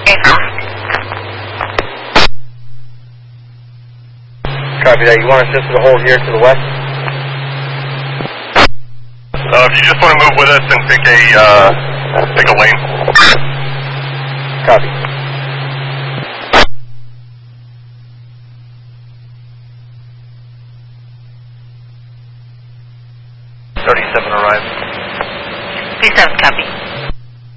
Copy that. You want us just to the hold here to the west? If you just want to move with us and pick a lane. Copy. Arrived. 37, copy.